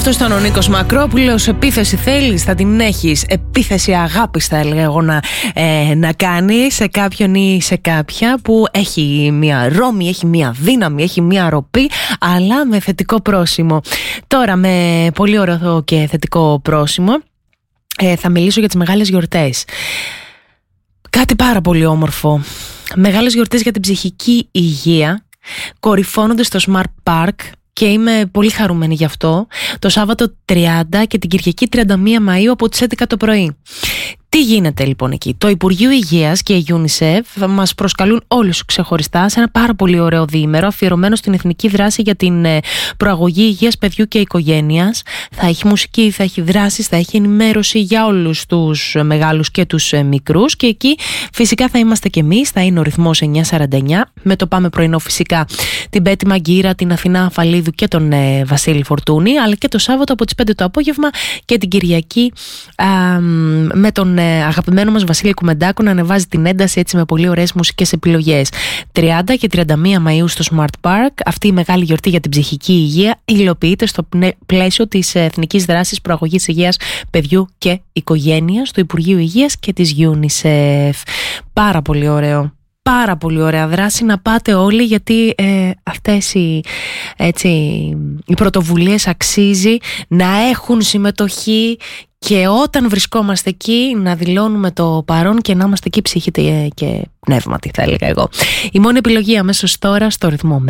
Αυτός ήταν ο Νίκος Μακρόπουλος. Επίθεση θέλεις, θα την έχεις. Επίθεση αγάπης θα έλεγα εγώ να κάνει σε κάποιον ή σε κάποια που έχει μια ρόμη, έχει μια δύναμη, έχει μια ροπή, αλλά με θετικό πρόσημο. Τώρα με πολύ ωραίο και θετικό πρόσημο θα μιλήσω για τις μεγάλες γιορτές. Κάτι πάρα πολύ όμορφο. Μεγάλες γιορτές για την ψυχική υγεία κορυφώνονται στο Smart Park και είμαι πολύ χαρούμενη γι' αυτό. Το Σάββατο 30 και την Κυριακή 31 Μαΐου από τις 11 το πρωί. Τι γίνεται λοιπόν εκεί? Το Υπουργείο Υγείας και η UNICEF μας προσκαλούν όλους ξεχωριστά σε ένα πάρα πολύ ωραίο διήμερο αφιερωμένο στην εθνική δράση για την προαγωγή υγείας παιδιού και οικογένειας. Θα έχει μουσική, θα έχει δράσεις, θα έχει ενημέρωση για όλους τους μεγάλους και τους μικρούς και εκεί φυσικά θα είμαστε και εμείς. Θα είναι ο ρυθμός 949 με το Πάμε Πρωινό φυσικά την Πέτη Μαγκύρα, την Αθηνά Αφαλίδου και τον Βασίλη Φορτούνη, αλλά και το Σάββατο από τις 5 το απόγευμα και την Κυριακή με τον αγαπημένο μας Βασίλη Κουμεντάκο να ανεβάζει την ένταση έτσι με πολύ ωραίες μουσικές επιλογές. 30 και 31 Μαΐου στο Smart Park, αυτή η μεγάλη γιορτή για την ψυχική υγεία υλοποιείται στο πλαίσιο της Εθνικής Δράσης Προαγωγής Υγείας Παιδιού και Οικογένειας του Υπουργείου Υγείας και της UNICEF. Πάρα πολύ ωραίο. Πάρα πολύ ωραία δράση, να πάτε όλοι, γιατί αυτές οι πρωτοβουλίες αξίζει να έχουν συμμετοχή και όταν βρισκόμαστε εκεί να δηλώνουμε το παρόν και να είμαστε εκεί ψυχή και πνεύματι, θα έλεγα εγώ. Η μόνη επιλογή αμέσως τώρα στο ρυθμό